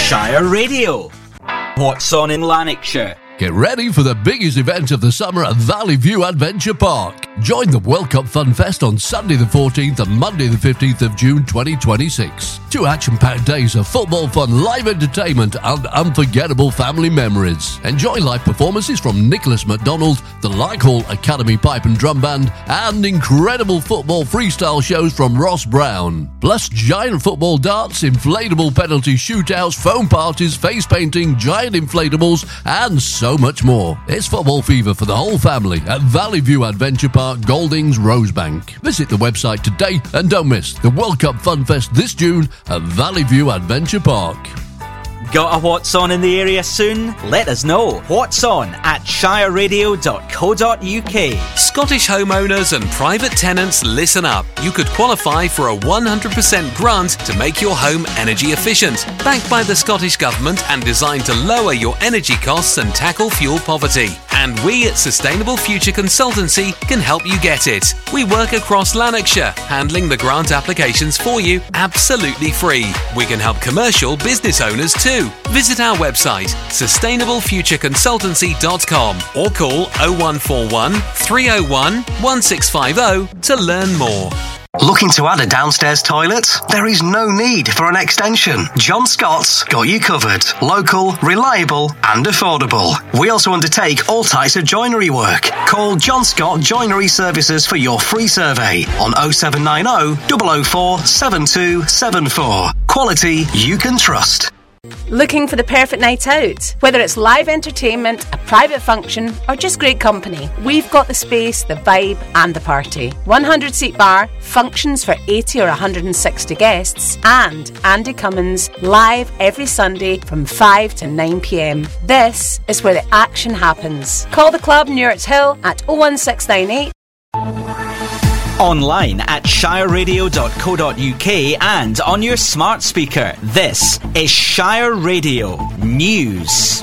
Shire Radio. What's on in Lanarkshire? Get ready for the biggest event of the summer at Valley View Adventure Park. Join the World Cup Fun Fest on Sunday the 14th and Monday the 15th of June 2026. 2 action-packed days of football fun, live entertainment and unforgettable family memories. Enjoy live performances from Nicholas MacDonald, the Larkhall Academy Pipe and Drum Band, and incredible football freestyle shows from Ross Brown. Plus giant football darts, inflatable penalty shootouts, foam parties, face painting, giant inflatables, and so much more. It's football fever for the whole family at Valley View Adventure Park, Goldings, Rosebank. Visit the website today and don't miss the World Cup Fun Fest this June at Valley View Adventure Park. Got a What's On in the area soon? Let us know. What's On at shireradio.co.uk. Scottish homeowners and private tenants, listen up. You could qualify for a 100% grant to make your home energy efficient, backed by the Scottish Government and designed to lower your energy costs and tackle fuel poverty. And we at Sustainable Future Consultancy can help you get it. We work across Lanarkshire, handling the grant applications for you absolutely free. We can help commercial business owners too. Visit our website, sustainablefutureconsultancy.com, or call 0141 301 1650 to learn more. Looking to add a downstairs toilet? There is no need for an extension. John Scott's got you covered. Local, reliable and affordable. We also undertake all types of joinery work. Call John Scott Joinery Services for your free survey on 0790 004 7274. Quality you can trust. Looking for the perfect night out? Whether it's live entertainment, a private function, or just great company, we've got the space, the vibe, and the party. 100-seat bar, functions for 80 or 160 guests, and Andy Cummins live every Sunday from 5 to 9 p.m. This is where the action happens. Call the club near its hill at 01698. Online at shireradio.co.uk and on your smart speaker. This is Shire Radio News.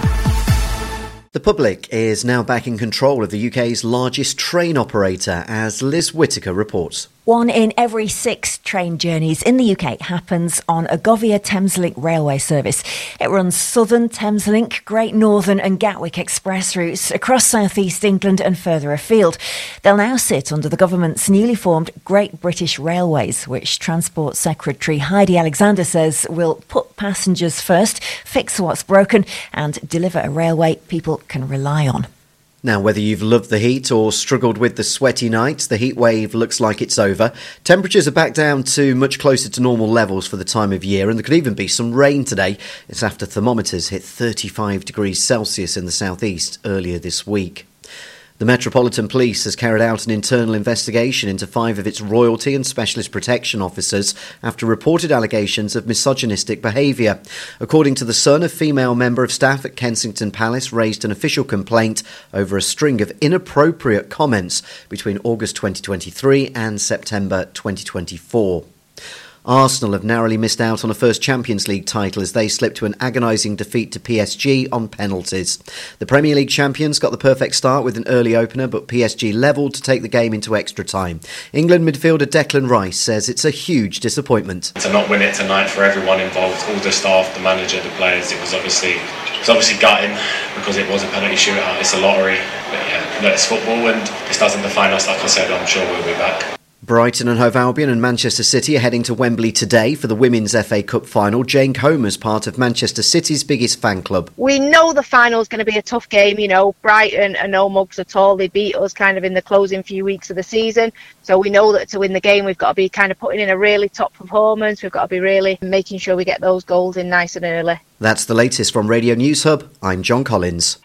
The public is now back in control of the UK's largest train operator, as Liz Whittaker reports. 1 in every 6 train journeys in the UK happens on Agovia Thameslink railway service. It runs Southern, Thameslink, Great Northern and Gatwick Express routes across South East England and further afield. They'll now sit under the government's newly formed Great British Railways, which Transport Secretary Heidi Alexander says will put passengers first, fix what's broken and deliver a railway people can rely on. Now, whether you've loved the heat or struggled with the sweaty nights, the heat wave looks like it's over. Temperatures are back down to much closer to normal levels for the time of year, and there could even be some rain today. It's after thermometers hit 35 degrees Celsius in the southeast earlier this week. The Metropolitan Police has carried out an internal investigation into 5 of its royalty and specialist protection officers after reported allegations of misogynistic behaviour. According to The Sun, a female member of staff at Kensington Palace raised an official complaint over a string of inappropriate comments between August 2023 and September 2024. Arsenal have narrowly missed out on a first Champions League title as they slipped to an agonising defeat to PSG on penalties. The Premier League champions got the perfect start with an early opener, but PSG levelled to take the game into extra time. England midfielder Declan Rice says it's a huge disappointment. To not win it tonight for everyone involved, all the staff, the manager, the players, it was obviously gutting because it was a penalty shootout. It's a lottery, but yeah, it's football and this doesn't define us. Like I said, I'm sure we'll be back. Brighton and Hove Albion and Manchester City are heading to Wembley today for the Women's FA Cup final. Jane Comer's part of Manchester City's biggest fan club. We know the final's going to be a tough game. You know, Brighton are no mugs at all. They beat us kind of in the closing few weeks of the season. So we know that to win the game, we've got to be kind of putting in a really top performance. We've got to be really making sure we get those goals in nice and early. That's the latest from Radio News Hub. I'm John Collins.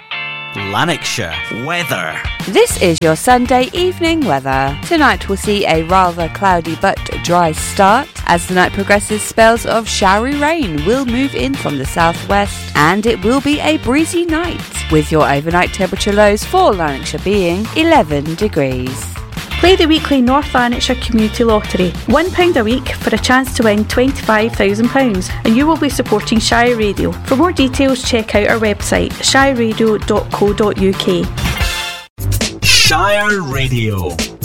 Lanarkshire weather. This is your Sunday evening weather. Tonight we'll see a rather cloudy but dry start. As the night progresses, spells of showery rain will move in from the southwest, and it will be a breezy night, with your overnight temperature lows for Lanarkshire being 11 degrees. Play the weekly North Lanarkshire Community Lottery. £1 a week for a chance to win £25,000, and you will be supporting Shire Radio. For more details, check out our website, shireradio.co.uk. Shire Radio.